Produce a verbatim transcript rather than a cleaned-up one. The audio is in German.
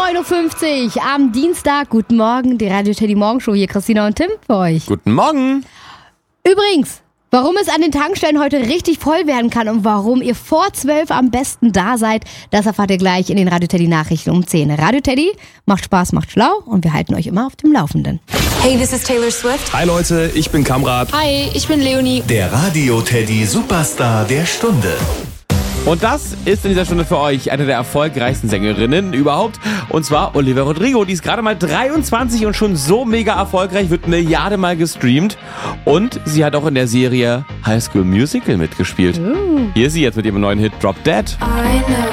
neun Uhr fünfzig am Dienstag. Guten Morgen, die Radio Teddy Morgenshow hier, Christina und Tim für euch. Guten Morgen. Übrigens, warum es an den Tankstellen heute richtig voll werden kann und warum ihr vor zwölf am besten da seid, das erfahrt ihr gleich in den Radio Teddy Nachrichten um zehn. Radio Teddy macht Spaß, macht schlau und wir halten euch immer auf dem Laufenden. Hey, this is Taylor Swift. Hi Leute, ich bin Kamrat. Hi, ich bin Leonie. Der Radio Teddy Superstar der Stunde. Und das ist in dieser Stunde für euch eine der erfolgreichsten Sängerinnen überhaupt. Und zwar Olivia Rodrigo. Die ist gerade mal dreiundzwanzig und schon so mega erfolgreich, wird Milliardenmal gestreamt. Und sie hat auch in der Serie High School Musical mitgespielt. Uh. Hier ist sie jetzt mit ihrem neuen Hit Drop Dead.